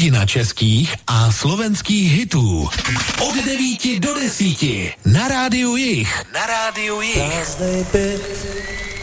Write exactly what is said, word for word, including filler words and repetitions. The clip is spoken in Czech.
Hodina českých a slovenských hitů. Od devíti do desíti na Rádiu Jich. Na Rádiu Jich. Prázdnej byt